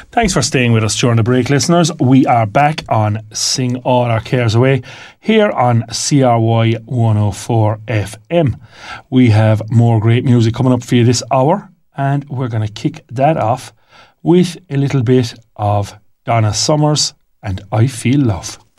Thanks for staying with us during the break, listeners. We are back on Sing All Our Cares Away here on CRY 104 FM. We have more great music coming up for you this hour, and we're going to kick that off with a little bit of Donna Summers and I Feel Love.